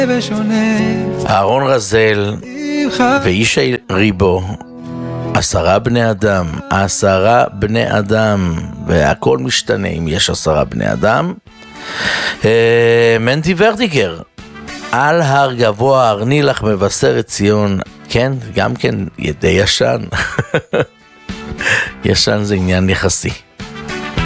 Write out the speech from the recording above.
אהרון רזל ואיש ריבו, 10 בני אדם, 10 בני אדם, והכל משתנה אם יש 10 בני אדם. מנדי ורדיגר, על הר גבוה הרני לך מבשרת ציון, כן, גם כן די ישן. ישן זה עניין יחסי.